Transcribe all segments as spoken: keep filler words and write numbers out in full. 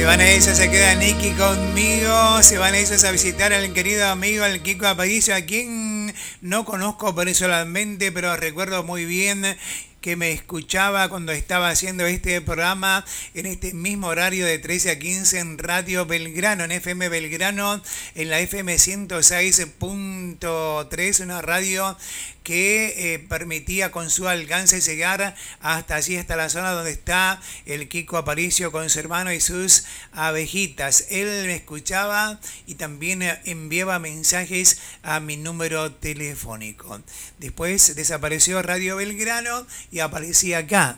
Se van a eso, se queda Nicky conmigo. Se van a eso a visitar al querido amigo, al Kiko Aparicio, a quien no conozco personalmente, pero recuerdo muy bien que me escuchaba cuando estaba haciendo este programa en este mismo horario de trece a quince en Radio Belgrano, en F M Belgrano, en la F M ciento seis punto tres, una radio que eh, permitía con su alcance llegar hasta allí, hasta la zona donde está el Kiko Aparicio con su hermano y sus abejitas. Él me escuchaba y también enviaba mensajes a mi número telefónico. Después desapareció Radio Belgrano y aparecía acá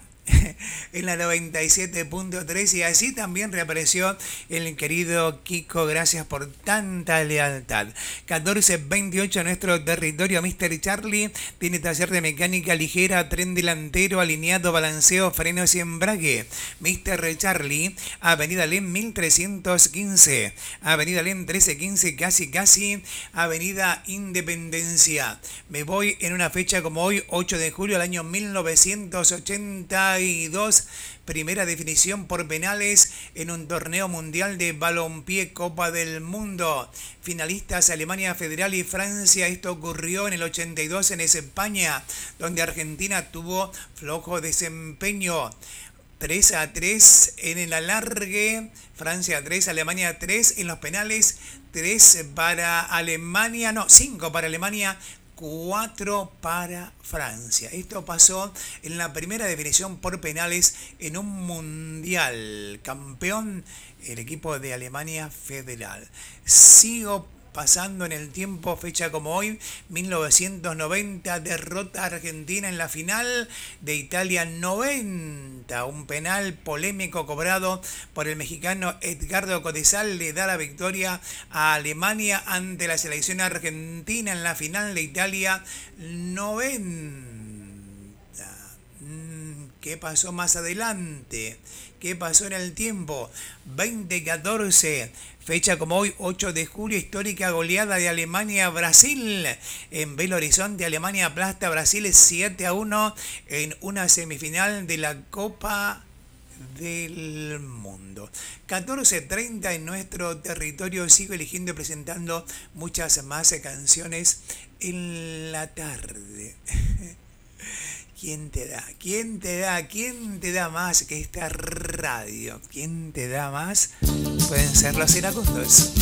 en la noventa y siete punto tres, y así también reapareció el querido Kiko. Gracias por tanta lealtad. catorce veintiocho, nuestro territorio. Mister Charlie tiene taller de mecánica ligera, tren delantero, alineado, balanceo, frenos y embrague. Mister Charlie, Avenida Lem mil trescientos quince, Avenida Lem trece quince, casi casi Avenida Independencia. Me voy en una fecha como hoy, ocho de julio del año mil novecientos ochenta y dos, primera definición por penales en un torneo mundial de balompié, Copa del Mundo. Finalistas Alemania Federal y Francia. Esto ocurrió en el ochenta y dos en España, donde Argentina tuvo flojo desempeño. tres a tres en el alargue, Francia tres, Alemania tres en los penales, tres para Alemania, no, cinco para Alemania, cuatro para Francia. Esto pasó en la primera definición por penales en un mundial. Campeón el equipo de Alemania Federal. Sigo pasando en el tiempo, fecha como hoy, mil novecientos noventa, derrota Argentina en la final de Italia noventa. Un penal polémico cobrado por el mexicano Edgardo Codesal le da la victoria a Alemania ante la selección argentina en la final de Italia noventa. ¿Qué pasó más adelante? ¿Qué pasó en el tiempo? veinte catorce, fecha como hoy, ocho de julio, histórica goleada de Alemania a Brasil. En Belo Horizonte, Alemania aplasta a Brasil siete a uno en una semifinal de la Copa del Mundo. catorce treinta en nuestro territorio. Sigo eligiendo y presentando muchas más canciones en la tarde. ¿Quién te da? ¿Quién te da? ¿Quién te da más que esta radio? ¿Quién te da más? Pueden ser los iracundos.